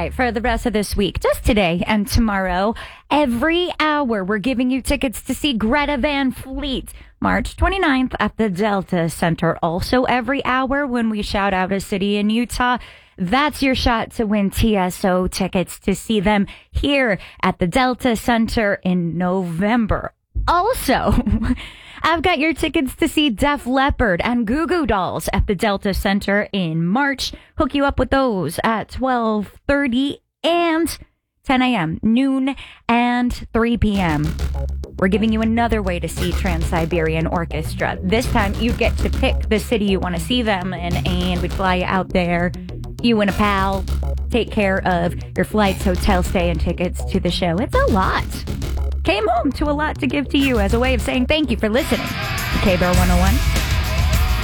right, for the rest of this week, just today and tomorrow, every hour, we're giving you tickets to see Greta Van Fleet, March 29th at the Delta Center. Also, every hour when we shout out a city in Utah, that's your shot to win TSO tickets to see them here at the Delta Center in November. Also, I've got your tickets to see Def Leppard and Goo Goo Dolls at the Delta Center in March. Hook you up with those at 12:30 and 10 a.m., noon, and 3 p.m. We're giving you another way to see Trans-Siberian Orchestra. This time, you get to pick the city you want to see them in, and we fly you out there. You and a pal take care of your flights, hotel stay, and tickets to the show. It's a lot. Came home to a lot to give to you as a way of saying thank you for listening to KBAR 101.